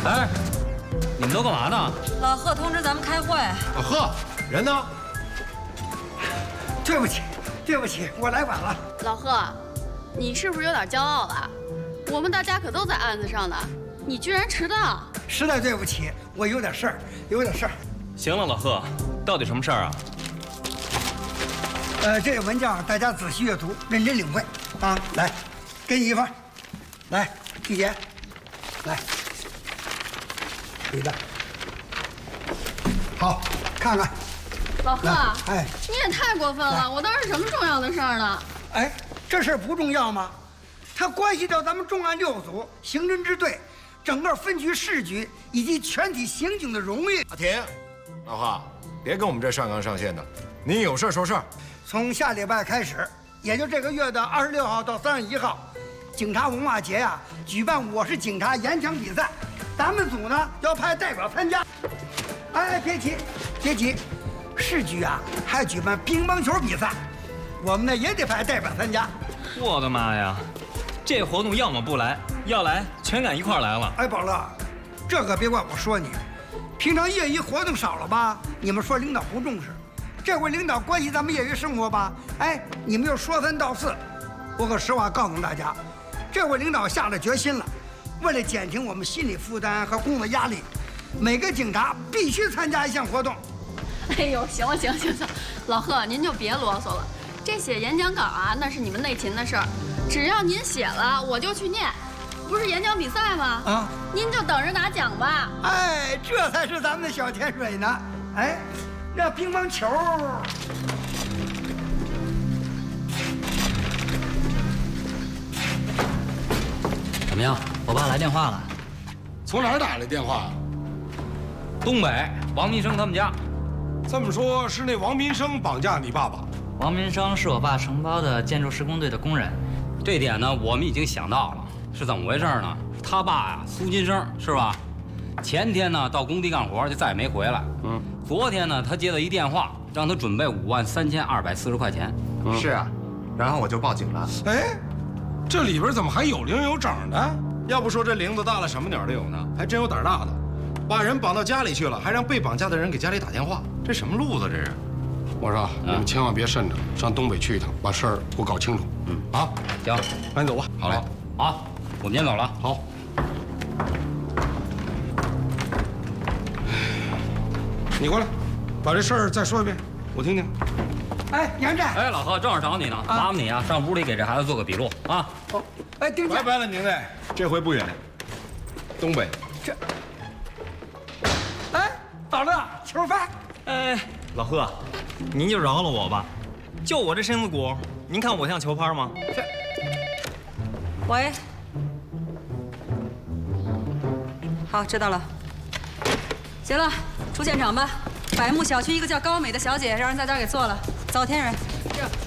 哎，你们都干嘛呢？ 老贺通知咱们开会。 老贺，人呢？ 对不起，对不起，我来晚了。 老贺，你是不是有点骄傲了？我们大家可都在案子上呢，你居然迟到！ 实在对不起，我有点事儿，有点事儿。 行了，老贺，到底什么事儿啊？ 这个文件大家仔细阅读，认真领会啊！来，给你一份，来，季姐，来，你的，好，看看。 老贺， 哎， 你也太过分了！我当是什么重要的事儿呢？ 哎，这事儿不重要吗？它关系到咱们重案6组刑侦支队整个分局、市局以及全体刑警的荣誉。 阿田，老贺，别跟我们这上纲上线的，你有事说事儿。 从下礼拜开始，也就这个月的26号到31号，警察文化节呀，举办我是警察演讲比赛，咱们组呢要派代表参加。哎，别急，别急，市局啊还举办乒乓球比赛，我们呢也得派代表参加。 我的妈呀，这活动要么不来，要来全赶一块儿来了。 哎，宝乐，这可别怪我说你，平常业余活动少了吧？你们说领导不重视。这回领导关心咱们业余生活吧？哎，你们又说3道4，我可实话告诉大家，这回领导下了决心了，为了减轻我们心理负担和工作压力，每个警察必须参加一项活动。 哎呦，行了，行，老贺您就别啰嗦了，这写演讲稿啊，那是你们内勤的事儿，只要您写了，我就去念。不是演讲比赛吗？啊，您就等着拿奖吧。 哎，这才是咱们的小甜水呢。哎。那乒乓球怎么样？我爸来电话了。 从哪儿打来电话？ 东北王民生他们家。 这么说，是那王民生绑架你爸爸？ 王民生是我爸承包的建筑施工队的工人。 这点呢，我们已经想到了，是怎么回事呢？他爸呀，苏金生是吧？前天呢到工地干活，就再也没回来。昨天呢，他接到一电话，让他准备53240块钱。 是啊，然后我就报警了。 哎，这里边怎么还有零有整的？ 要不说这林子大了，什么鸟都有呢，还真有胆大的，把人绑到家里去了，还让被绑架的人给家里打电话，这什么路子这是？ 我说你们千万别慎着，上东北去一趟，把事儿给我搞清楚。啊， 行， 赶紧走吧。 好嘞，好，我们先走了。 好。你过来，把这事儿再说一遍，我听听。 哎，杨震。 哎，老贺，正好找你呢，麻烦你啊，上屋里给这孩子做个笔录啊。 哦，哎，丁姐。 拜拜了，宁队，这回不远，东北。 这。哎，宝乐，球拍。 哎，老贺，您就饶了我吧，就我这身子骨，您看我像球拍吗？ 喂。好，知道了。行了，出现场吧。柏木小区一个叫高美的小姐，让人在这儿给做了。走，天人。